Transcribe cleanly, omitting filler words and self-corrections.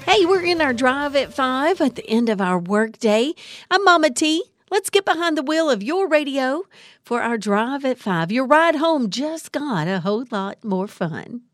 Hey, we're in our drive at 5 at the end of our workday. I'm Mama T. Let's get behind the wheel of your radio for our drive at 5. Your ride home just got a whole lot more fun.